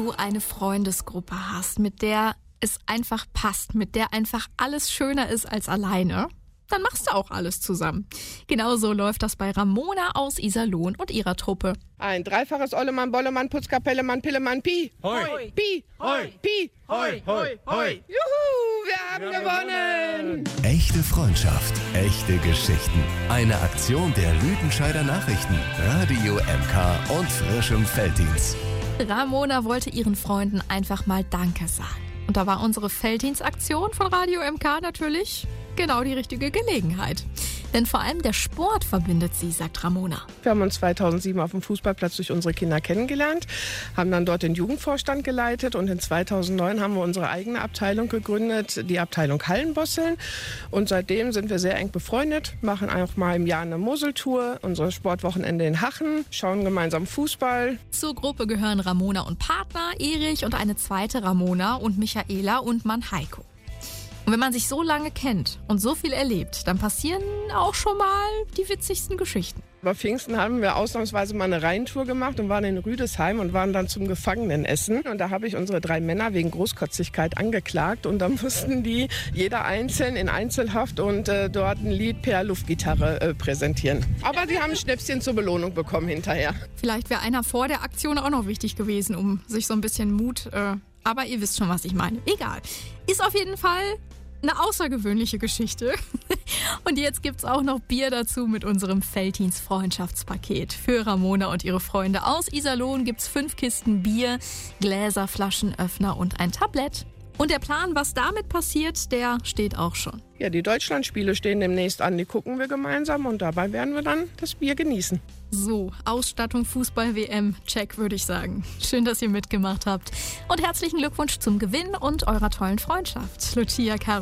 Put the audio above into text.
du eine Freundesgruppe hast, mit der es einfach passt, mit der einfach alles schöner ist als alleine, dann machst du auch alles zusammen. Genauso läuft das bei Ramona aus Iserlohn und ihrer Truppe. Ein dreifaches Ollemann, Bollemann, Putzkapellemann, Pillemann, Pi. Hoi. Pi. Hoi. Pi. Hoi, hoi, hoi. Juhu, wir haben gewonnen. Echte Freundschaft, echte Geschichten. Eine Aktion der Lüdenscheider Nachrichten, Radio MK und frischem Felddienst. Ramona wollte ihren Freunden einfach mal Danke sagen. Und da war unsere Felddienstaktion von Radio MK natürlich genau die richtige Gelegenheit. Denn vor allem der Sport verbindet sie, sagt Ramona. Wir haben uns 2007 auf dem Fußballplatz durch unsere Kinder kennengelernt, haben dann dort den Jugendvorstand geleitet und in 2009 haben wir unsere eigene Abteilung gegründet, die Abteilung Hallenbosseln. Und seitdem sind wir sehr eng befreundet, machen auch mal im Jahr eine Moseltour, unser Sportwochenende in Hachen, schauen gemeinsam Fußball. Zur Gruppe gehören Ramona und Partner, Erich und eine zweite Ramona und Michaela und Mann Heiko. Und wenn man sich so lange kennt und so viel erlebt, dann passieren auch schon mal die witzigsten Geschichten. Bei Pfingsten haben wir ausnahmsweise mal eine Rheintour gemacht und waren in Rüdesheim und waren dann zum Gefangenenessen. Und da habe ich unsere 3 Männer wegen Großkotzigkeit angeklagt. Und dann mussten die jeder einzeln in Einzelhaft und dort ein Lied per Luftgitarre präsentieren. Aber sie haben ein Schnäpschen zur Belohnung bekommen hinterher. Vielleicht wäre einer vor der Aktion auch noch wichtig gewesen, um sich so ein bisschen Mut... aber ihr wisst schon, was ich meine. Egal. Ist auf jeden Fall eine außergewöhnliche Geschichte. Und jetzt gibt's auch noch Bier dazu mit unserem Felddienst-Freundschaftspaket. Für Ramona und ihre Freunde aus Iserlohn gibt's 5 Kisten Bier, Gläser, Flaschenöffner und ein Tablett. Und der Plan, was damit passiert, der steht auch schon. Ja, die Deutschlandspiele stehen demnächst an, die gucken wir gemeinsam und dabei werden wir dann das Bier genießen. So, Ausstattung Fußball-WM, check, würde ich sagen. Schön, dass ihr mitgemacht habt. Und herzlichen Glückwunsch zum Gewinn und eurer tollen Freundschaft. Lucia, Caro